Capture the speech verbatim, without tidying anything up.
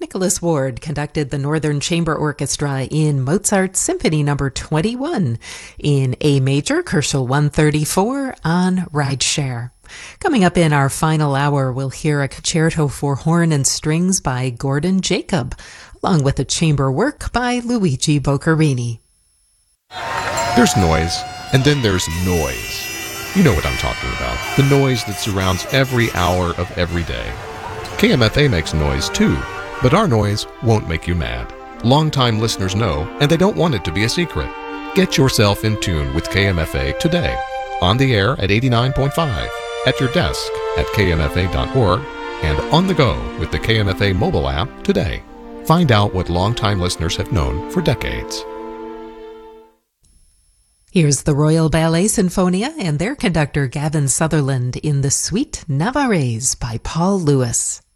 Nicholas Ward conducted the Northern Chamber Orchestra in Mozart's Symphony Number twenty-one in A major, Koelschel one thirty-four on Rideshare. Coming up in our final hour, we'll hear a concerto for horn and strings by Gordon Jacob, along with a chamber work by Luigi Boccherini. There's noise, and then there's noise. You know what I'm talking about. The noise that surrounds every hour of every day. K M F A makes noise too, but our noise won't make you mad. Longtime listeners know, and they don't want it to be a secret. Get yourself in tune with K M F A today. On the air at eighty-nine point five, at your desk at K M F A dot org, and on the go with the K M F A mobile app today. Find out what longtime listeners have known for decades. Here's the Royal Ballet Sinfonia and their conductor Gavin Sutherland in the Suite Navarrese by Paul Lewis.